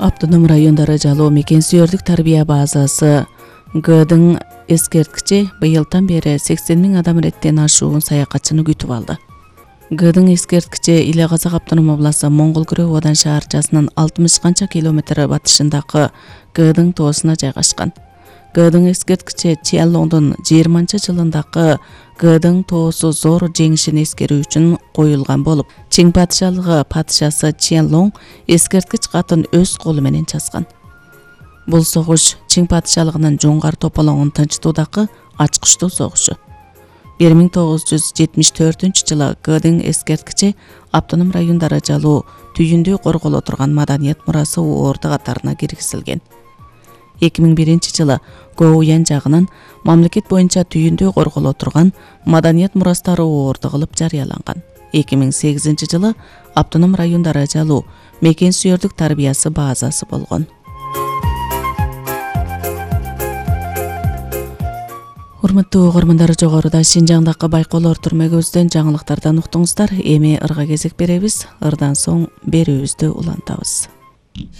Автоном райондары жалоо мекен сүйөрдүк тарбия базасы Гдың эскерткичи быйылдан бери 80 000 адам реттен ашуун саякатчыны күтүп алды. Гдың эскерткичи Иле Казак автоном областы Моңгол Күрөө Одан шаарчасынын 60 канча километр батышындагы Гдың тоосуна жайгашкан. Гдың эскерткичи Чианлоңдун 20-жылындагы Гдың тоосу зор жеңишин эскерүү үчүн коюлган болуп, Чиң падышалыгы падышасы Чианлоң эскерткич катын өз колу менен жазган. Бул согуш Чиң падышалыгынын жоңгар тополоңун тынчтуудагы ачкычтуу согушу. 1974-жылы Гдың эскерткичи автоном райондары жалоо түйүндүү корголо турган маданият мурасы орду катарына киргизилген. 2001-жылы Гоуян жагынан мамлекет боюнча түйүндүү корголо турган маданият мурастары орду кылып жарыяланган. 2008-жылы автоном райондары жалоо мекен сүйөрдүк тарбиясы базасы болгон. Урматтуу угармандар, жогоруда Шинжаңдагы байкоолор түрмөгүбүздөн жаңылыктардан уктуңуздар. Эми ырга кезек беребиз. Ырдан соң берүүбүздү улантабыз.